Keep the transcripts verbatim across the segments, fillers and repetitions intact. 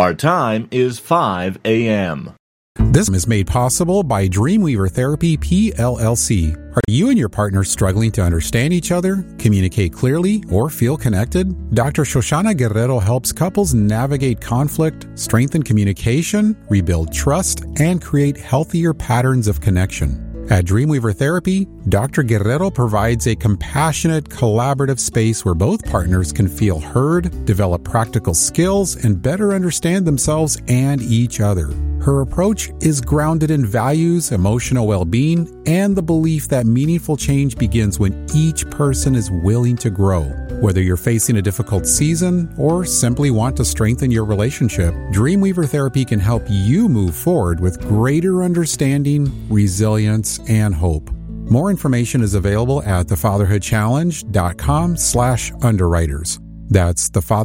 Our time is five a.m. This is made possible by Dreamweaver Therapy, P L L C. Are you and your partner struggling to understand each other, communicate clearly, or feel connected? Doctor Shoshana Guerrero helps couples navigate conflict, strengthen communication, rebuild trust, and create healthier patterns of connection. At Dreamweaver Therapy, Doctor Guerrero provides a compassionate, collaborative space where both partners can feel heard, develop practical skills, and better understand themselves and each other. Her approach is grounded in values, emotional well-being, and the belief that meaningful change begins when each person is willing to grow. Whether you're facing a difficult season or simply want to strengthen your relationship, Dreamweaver Therapy can help you move forward with greater understanding, resilience, and hope. More information is available at thefatherhoodchallenge.com slash underwriters. That's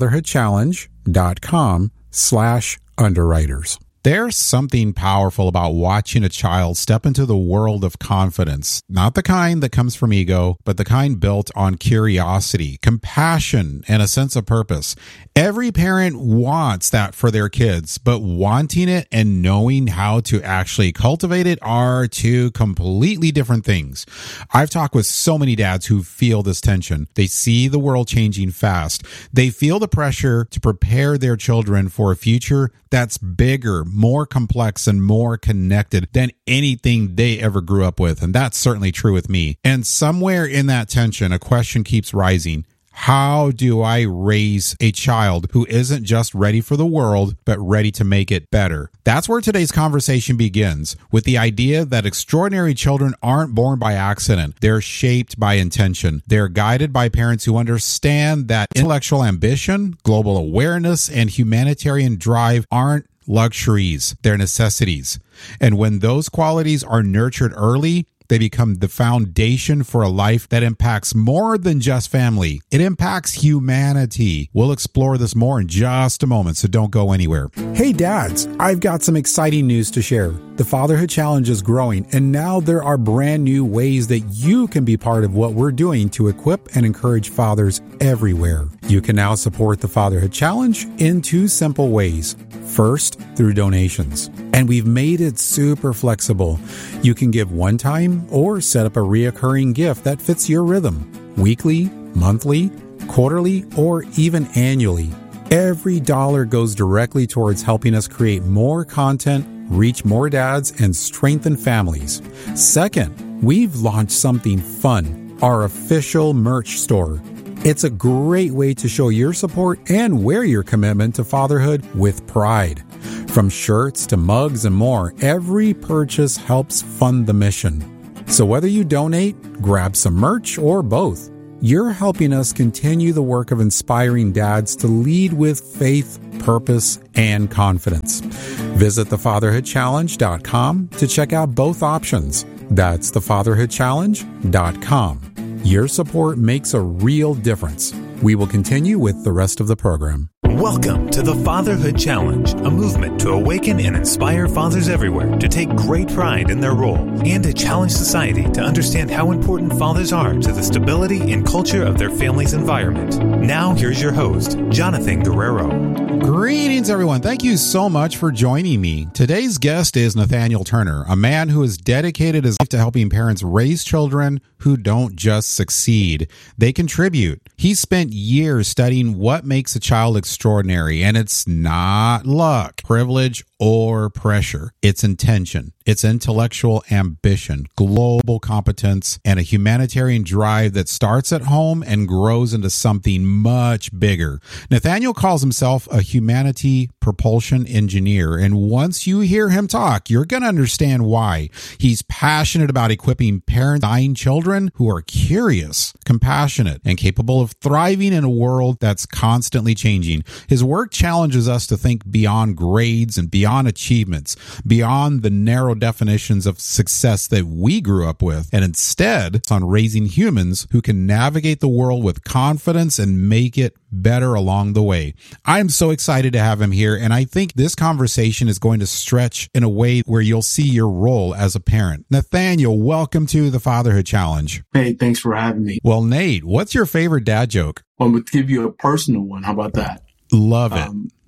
thefatherhoodchallenge.com slash underwriters. There's something powerful about watching a child step into the world of confidence. Not the kind that comes from ego, but the kind built on curiosity, compassion, and a sense of purpose. Every parent wants that for their kids, but wanting it and knowing how to actually cultivate it are two completely different things. I've talked with so many dads who feel this tension. They see the world changing fast. They feel the pressure to prepare their children for a future that's bigger, more complex, and more connected than anything they ever grew up with. And that's certainly true with me. And somewhere in that tension, a question keeps rising. How do I raise a child who isn't just ready for the world, but ready to make it better? That's where today's conversation begins, with the idea that extraordinary children aren't born by accident. They're shaped by intention. They're guided by parents who understand that intellectual ambition, global awareness, and humanitarian drive aren't luxuries, they're necessities. And when those qualities are nurtured early, they become the foundation for a life that impacts more than just family. It impacts humanity. We'll explore this more in just a moment, so don't go anywhere. Hey dads, I've got some exciting news to share. The Fatherhood Challenge is growing, and now there are brand new ways that you can be part of what we're doing to equip and encourage fathers everywhere. You can now support the Fatherhood Challenge in two simple ways. First, through donations. And we've made it super flexible. You can give one time or set up a reoccurring gift that fits your rhythm. Weekly, monthly, quarterly, or even annually. Every dollar goes directly towards helping us create more content, reach more dads, and strengthen families. Second, we've launched something fun, our official merch store. It's a great way to show your support and wear your commitment to fatherhood with pride. From shirts to mugs and more, every purchase helps fund the mission. So whether you donate, grab some merch, or both, you're helping us continue the work of inspiring dads to lead with faith, purpose, and confidence. Visit the fatherhood challenge dot com to check out both options. That's the fatherhood challenge dot com. Your support makes a real difference. We will continue with the rest of the program. Welcome to the Fatherhood Challenge, a movement to awaken and inspire fathers everywhere to take great pride in their role and to challenge society to understand how important fathers are to the stability and culture of their family's environment. Now, here's your host, Jonathan Guerrero. Greetings, everyone. Thank you so much for joining me. Today's guest is Nathaniel Turner, a man who has dedicated his life to helping parents raise children who don't just succeed. They contribute. He spent years studying what makes a child extraordinary, and it's not luck, privilege, or pressure. It's intention. It's intellectual ambition, global competence, and a humanitarian drive that starts at home and grows into something much bigger. Nathaniel calls himself a humanity propulsion engineer, and once you hear him talk, you're going to understand why. He's passionate about equipping parents, dying children who are curious, compassionate, and capable of thriving in a world that's constantly changing. His work challenges us to think beyond grades and beyond achievements, beyond the narrow definitions of success that we grew up with, and instead it's on raising humans who can navigate the world with confidence and make it better along the way. I'm so excited to have him here, and I think this conversation is going to stretch in a way where you'll see your role as a parent. Nathaniel, welcome to the Fatherhood Challenge. Hey, thanks for having me. Well, Nate, what's your favorite dad joke? Well, I'm going to give you a personal one. How about that? Love it. Um,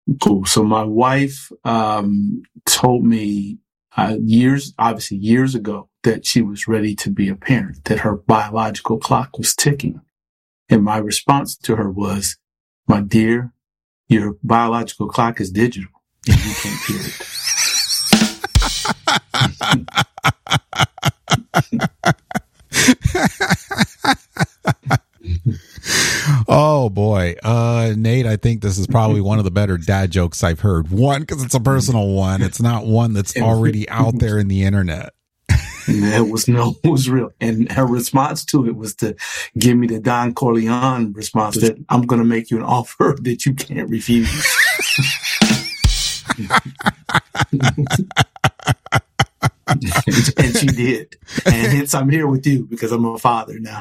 Cool. So my wife um, told me uh, years, obviously years ago, that she was ready to be a parent, that her biological clock was ticking. And my response to her was, my dear, your biological clock is digital and you can't hear it. Oh boy. Uh, Nate, I think this is probably one of the better dad jokes I've heard. One, because it's a personal one. It's not one that's already out there in the internet. It was no, it was real. And her response to it was to give me the Don Corleone response that I'm going to make you an offer that you can't refuse. And she did. And hence I'm here with you because I'm a father now.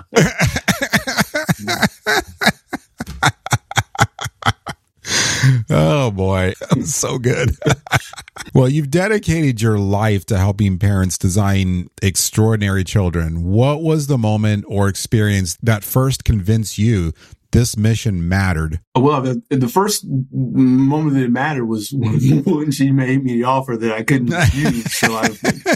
Oh boy, that was so good. Well, you've dedicated your life to helping parents design extraordinary children. What was the moment or experience that first convinced you this mission mattered? Well, the, the first moment that it mattered was when, when she made me the offer that I couldn't refuse. So I,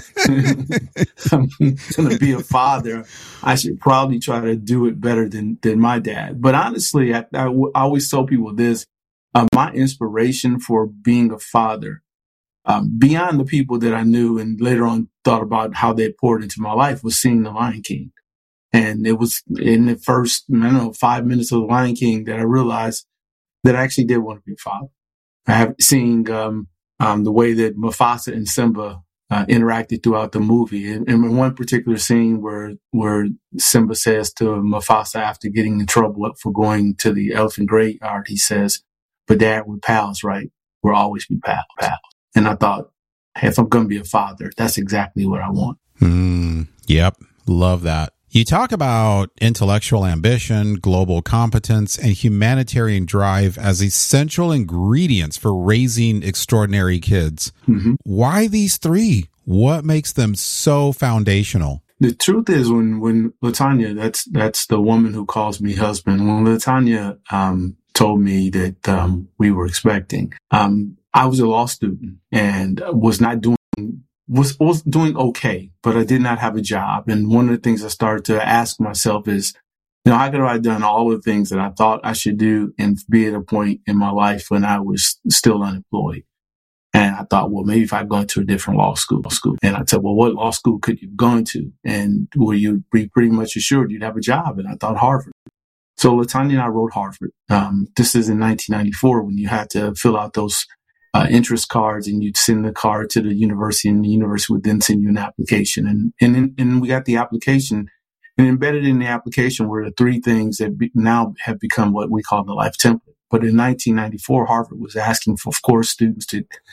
I'm going to be a father. I should probably try to do it better than, than my dad. But honestly, I, I, I always tell people this. Uh, my inspiration for being a father, um, beyond the people that I knew and later on thought about how they poured into my life, was seeing The Lion King. And it was in the first, I don't know, five minutes of The Lion King that I realized that I actually did want to be a father. I have seen um, um, the way that Mufasa and Simba uh, interacted throughout the movie. And, and in one particular scene where where Simba says to Mufasa after getting in trouble for going to the elephant graveyard, he says, "But Dad, we're pals, right? We'll always be pals, pals." And I thought, hey, if I'm going to be a father, that's exactly what I want. Mm, yep. Love that. You talk about intellectual ambition, global competence, and humanitarian drive as essential ingredients for raising extraordinary kids. Mm-hmm. Why these three? What makes them so foundational? The truth is, when, when Latanya, that's, that's the woman who calls me husband, when Latanya, um, told me that, um, we were expecting, um, I was a law student and was not doing, was, was doing okay, but I did not have a job. And one of the things I started to ask myself is, you know, how could I have done all the things that I thought I should do and be at a point in my life when I was still unemployed? And I thought, well, maybe if I'd gone to a different law school, school. And I said, well, what law school could you have gone to? And were you be pretty much assured you'd have a job? And I thought Harvard. So Latanya and I wrote Harvard. Um, this is in nineteen ninety-four when you had to fill out those uh, interest cards and you'd send the card to the university and the university would then send you an application. And, and, and we got the application, and embedded in the application were the three things that be, now have become what we call the life template. But in nineteen ninety-four, Harvard was asking for, of course, students to